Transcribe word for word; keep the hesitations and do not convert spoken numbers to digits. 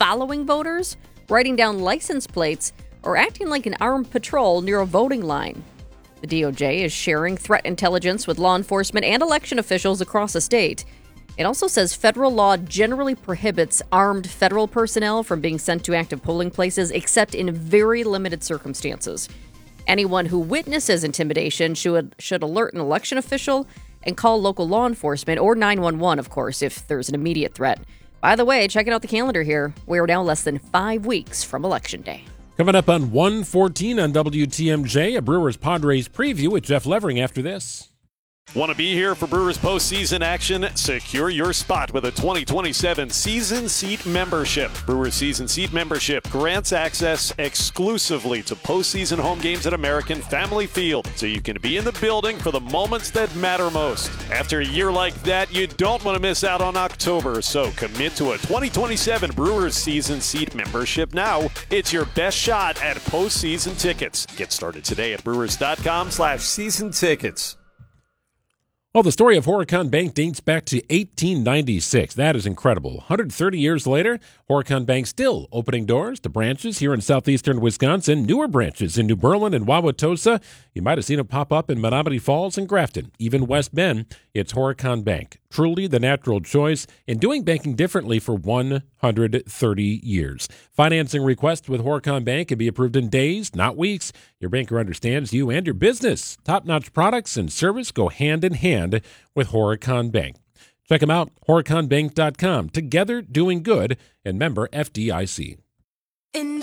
following voters, writing down license plates, or acting like an armed patrol near a voting line. The D O J is sharing threat intelligence with law enforcement and election officials across the state. It also says federal law generally prohibits armed federal personnel from being sent to active polling places except in very limited circumstances. Anyone who witnesses intimidation should, should alert an election official and call local law enforcement or nine one one, of course, if there's an immediate threat. By the way, checking out the calendar here, we are now less than five weeks from Election Day. Coming up on one fourteen on W T M J, a Brewers-Padres preview with Jeff Levering after this. Want to be here for Brewers postseason action? Secure your spot with a twenty twenty-seven season seat membership. Brewers season seat membership grants access exclusively to postseason home games at American Family Field, so you can be in the building for the moments that matter most. After a year like that, you don't want to miss out on October, so commit to a twenty twenty-seven Brewers season seat membership now. It's your best shot at postseason tickets. Get started today at brewers.com slash season tickets. Well, the story of Horicon Bank dates back to eighteen ninety-six. That is incredible. one hundred thirty years later, Horicon Bank still opening doors to branches here in southeastern Wisconsin, newer branches in New Berlin and Wauwatosa. You might have seen it pop up in Menominee Falls and Grafton, even West Bend. It's Horicon Bank, truly the natural choice in doing banking differently for one hundred thirty years. Financing requests with Horicon Bank can be approved in days, not weeks. Your banker understands you and your business. Top-notch products and service go hand in hand with Horicon Bank. Check them out, horicon bank dot com. Together doing good, and member F D I C. In